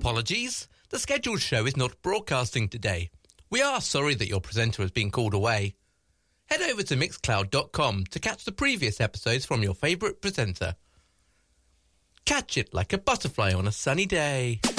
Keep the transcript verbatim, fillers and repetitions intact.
apologies. The scheduled show is not broadcasting today. We are sorry that your presenter has been called away. Head over to mixcloud dot com to catch the previous episodes from your favourite presenter. Catch it like a butterfly on a sunny day.